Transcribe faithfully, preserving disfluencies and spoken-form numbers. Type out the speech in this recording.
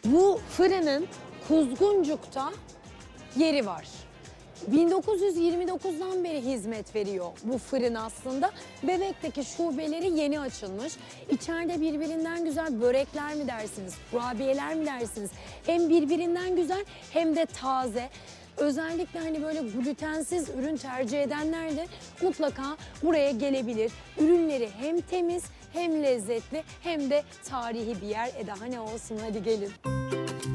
Bu fırının Kuzguncuk'ta yeri var. bin dokuz yüz yirmi dokuzdan beri hizmet veriyor bu fırın aslında. Bebek'teki şubeleri yeni açılmış. İçeride birbirinden güzel börekler mi dersiniz, kurabiyeler mi dersiniz? Hem birbirinden güzel hem de taze. Özellikle hani böyle glutensiz ürün tercih edenler de mutlaka buraya gelebilir. Ürünleri hem temiz hem lezzetli hem de tarihi bir yer. E daha ne olsun, hadi gelin.